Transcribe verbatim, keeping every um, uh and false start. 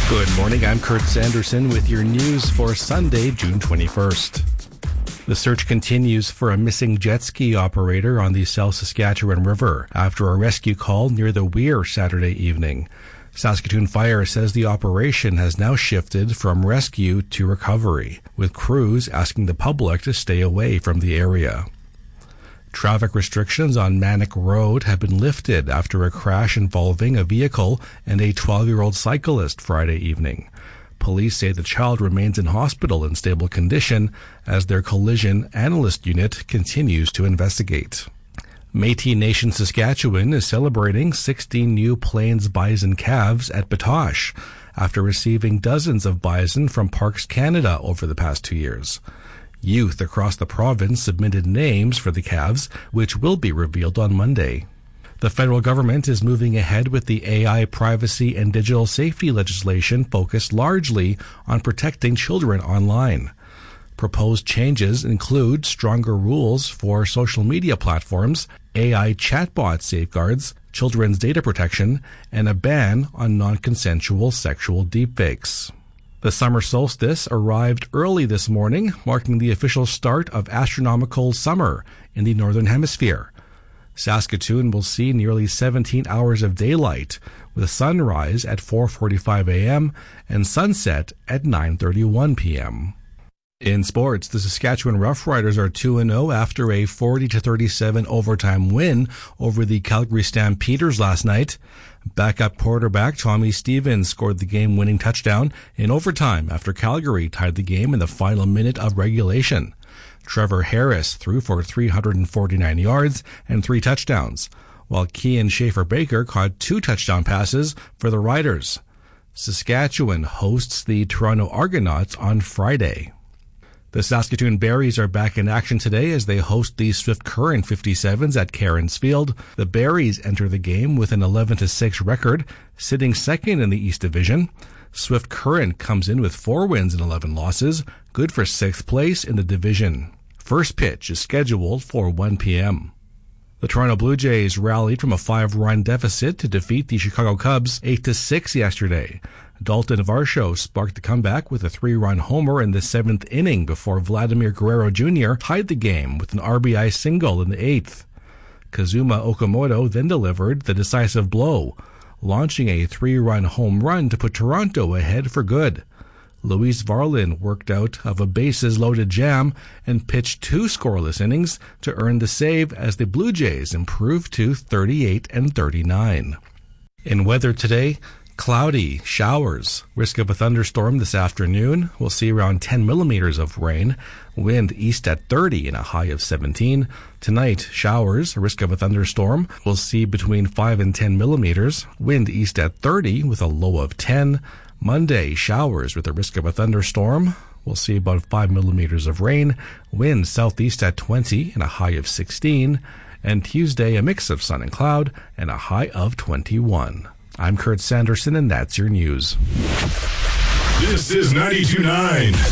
Good morning, I'm Kurt Sanderson with your news for Sunday, June twenty-first. The search continues for a missing jet ski operator on the South Saskatchewan River after a rescue call near the Weir Saturday evening. Saskatoon Fire says the operation has now shifted from rescue to recovery, with crews asking the public to stay away from the area. Traffic restrictions on Manic Road have been lifted after a crash involving a vehicle and a twelve-year-old cyclist Friday evening. Police say the child remains in hospital in stable condition as their collision analyst unit continues to investigate. Métis Nation Saskatchewan is celebrating sixteen new Plains bison calves at Batoche after receiving dozens of bison from Parks Canada over the past two years. Youth across the province submitted names for the calves, which will be revealed on Monday. The federal government is moving ahead with the A I privacy and digital safety legislation focused largely on protecting children online. Proposed changes include stronger rules for social media platforms, A I chatbot safeguards, children's data protection, and a ban on non-consensual sexual deepfakes. The summer solstice arrived early this morning, marking the official start of astronomical summer in the Northern Hemisphere. Saskatoon will see nearly seventeen hours of daylight, with sunrise at four forty-five a.m. and sunset at nine thirty-one p.m. In sports, the Saskatchewan Roughriders are two and oh after a forty to thirty-seven overtime win over the Calgary Stampeders last night. Backup quarterback Tommy Stevens scored the game-winning touchdown in overtime after Calgary tied the game in the final minute of regulation. Trevor Harris threw for three hundred forty-nine yards and three touchdowns, while Kian Schaefer-Baker caught two touchdown passes for the Riders. Saskatchewan hosts the Toronto Argonauts on Friday. The Saskatoon Berries are back in action today as they host the Swift Current fifty-sevens at Cairns Field. The Berries enter the game with an eleven to six record, sitting second in the East Division. Swift Current comes in with four wins and eleven losses, good for sixth place in the division. First pitch is scheduled for one p.m. The Toronto Blue Jays rallied from a five-run deficit to defeat the Chicago Cubs eight to six yesterday. Dalton Varsho sparked the comeback with a three-run homer in the seventh inning before Vladimir Guerrero Junior tied the game with an R B I single in the eighth. Kazuma Okamoto then delivered the decisive blow, launching a three-run home run to put Toronto ahead for good. Luis Varlin worked out of a bases-loaded jam and pitched two scoreless innings to earn the save as the Blue Jays improved to thirty-eight and thirty-nine. In weather today, cloudy, showers, risk of a thunderstorm this afternoon. We'll see around ten millimeters of rain, wind east at thirty and a high of seventeen. Tonight, showers, risk of a thunderstorm. We'll see between five and ten millimeters, wind east at thirty with a low of ten. Monday, showers with a risk of a thunderstorm. We'll see about five millimeters of rain, wind southeast at twenty and a high of sixteen. And Tuesday, a mix of sun and cloud and a high of twenty-one. I'm Kurt Sanderson, and that's your news. This is ninety-two point nine